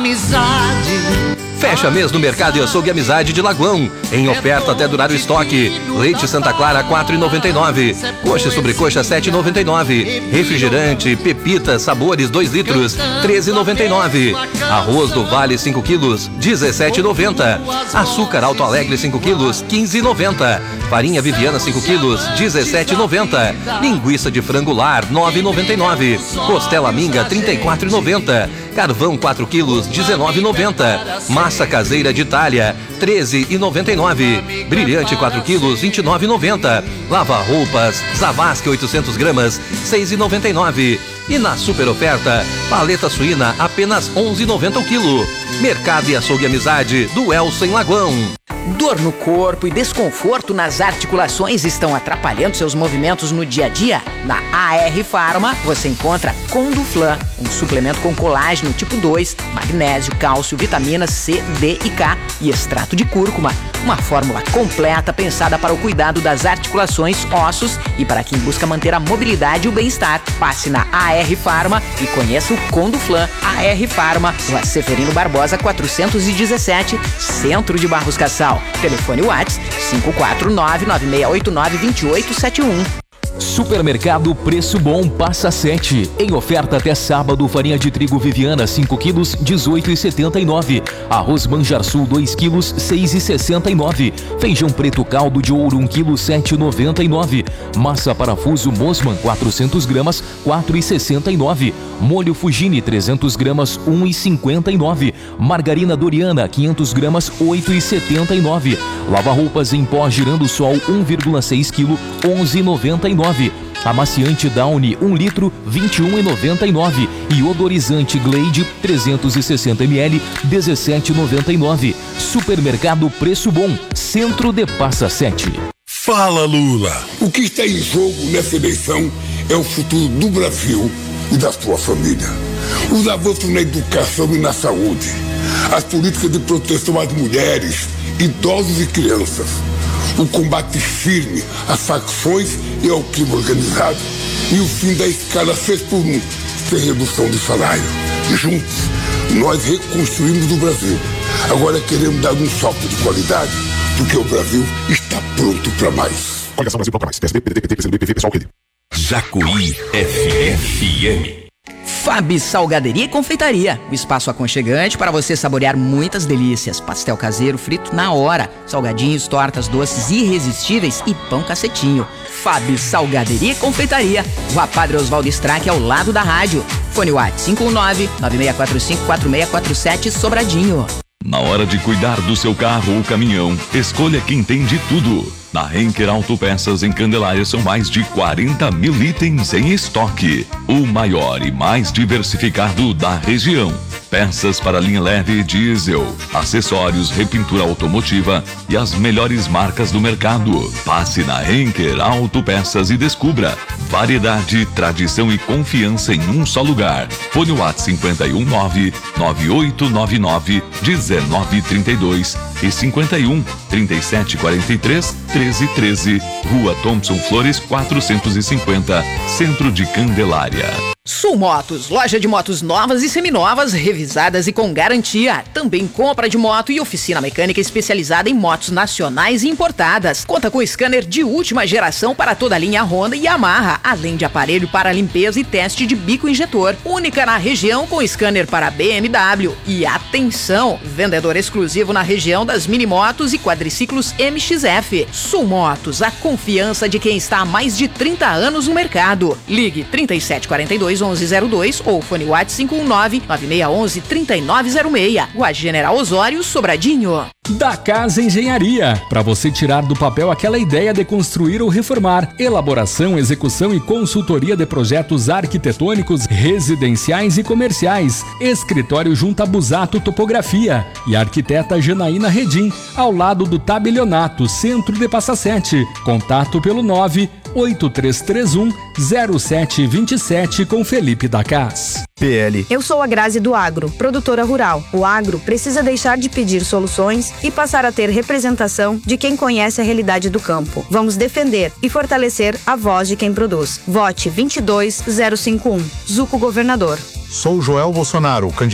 Fecha mês no Mercado e Açougue Amizade de Lagoão. Em oferta até durar o estoque. Leite Santa Clara, R$ 4,99. Coxa e sobrecoxa, R$ 7,99. Refrigerante, Pepita, sabores 2 litros, R$ 13,99. Arroz do Vale 5 quilos, R$ 17,90. Açúcar Alto Alegre 5 quilos, R$ 15,90. Farinha Viviana 5 quilos, R$ 17,90. Linguiça de frango lar, R$ 9,99. Costela minga, R$ 34,90. Carvão 4 quilos, R$ 19,90. Massa caseira de Itália, R$ 13,99. Brilhante 4 quilos, R$ 29,90. Lava-roupas, Zavascki 800 gramas, R$ 6,99. E na super oferta, paleta suína, apenas R$ 11,90 o quilo. Mercado e Açougue Amizade, do Elson em Lagoão. Dor no corpo e desconforto nas articulações estão atrapalhando seus movimentos no dia a dia? Na AR Pharma você encontra Conduflan, um suplemento com colágeno tipo 2, magnésio, cálcio, vitaminas C, D e K e extrato de cúrcuma. Uma fórmula completa pensada para o cuidado das articulações, ossos e para quem busca manter a mobilidade e o bem-estar. Passe na AR Pharma e conheça o Conduflan. AR Pharma, Rua Severino Barbosa 417, Centro de Barros Cassal. Telefone WhatsApp 549-9689-2871. Supermercado Preço Bom Passa 7. Em oferta até sábado, farinha de trigo Viviana 5 quilos, R$ 18,79. Arroz Manjarsul 2 quilos, R$ 6,69. Feijão preto caldo de ouro 1 quilo, R$ 7,99. Massa parafuso Mosman 400 gramas, R$ 4,69. Molho Fugini 300 gramas, R$ 1,59. Margarina Doriana 500 gramas, R$ 8,79. Lava-roupas em pó Girando Sol 1,6 kg, R$ 11,99. Amaciante Downy 1 litro, R$ 21,99. E odorizante Glade 360 ml, R$ 17,99. Supermercado Preço Bom, Centro de Passa 7. Fala, Lula! O que está em jogo nessa eleição é o futuro do Brasil e da sua família. Os avanços na educação e na saúde, as políticas de proteção às mulheres, idosos e crianças, o combate firme às facções e ao crime organizado e o fim da escala 6x1, sem redução de salário. Juntos, nós reconstruímos o Brasil. Agora queremos dar um salto de qualidade, porque o Brasil está pronto para mais. Coligação Brasil para mais. PSB, PDT, PT, PCdoB, PV, pessoal, Rede. Jacuí FM. Fabi Salgaderia e Confeitaria, o espaço aconchegante para você saborear muitas delícias. Pastel caseiro frito na hora, salgadinhos, tortas, doces irresistíveis e pão cacetinho. Fabi Salgaderia e Confeitaria, Rua Padre Oswaldo Strack, ao lado da rádio. Fone WhatsApp 519-9645-4647 Sobradinho. Na hora de cuidar do seu carro ou caminhão, escolha quem tem de tudo. Na Henker Autopeças em Candelária são mais de 40 mil itens em estoque. O maior e mais diversificado da região. Peças para linha leve e diesel, acessórios, repintura automotiva e as melhores marcas do mercado. Passe na Henker Autopeças e descubra variedade, tradição e confiança em um só lugar. Fone WhatsApp 519-9899-1932 e 51-3743-1313, Rua Thompson Flores 450, Centro de Candelária. Sul Motos, loja de motos novas e seminovas, revisadas e com garantia. Também compra de moto e oficina mecânica especializada em motos nacionais e importadas. Conta com scanner de última geração para toda a linha Honda e Yamaha, além de aparelho para limpeza e teste de bico injetor. Única na região com scanner para BMW. E atenção, vendedor exclusivo na região das minimotos e quadriciclos MXF. Sul Motos, a confiança de quem está há mais de 30 anos no mercado. Ligue 3742-1102 ou fone WhatsApp 519-9611-3906. Rua General Osório, Sobradinho. Da Casa Engenharia, para você tirar do papel aquela ideia de construir ou reformar. Elaboração, execução e consultoria de projetos arquitetônicos, residenciais e comerciais. Escritório junto a Busato Topografia e a arquiteta Janaína Redim, ao lado do Tabelionato, Centro de Passa Sete. Contato pelo 98331-0727 com Felipe da Cas. PL. Eu sou a Grazi do Agro, produtora rural. O agro precisa deixar de pedir soluções e passar a ter representação de quem conhece a realidade do campo. Vamos defender e fortalecer a voz de quem produz. Vote 22051. Zuco Governador. Sou Joel Bolsonaro, candidato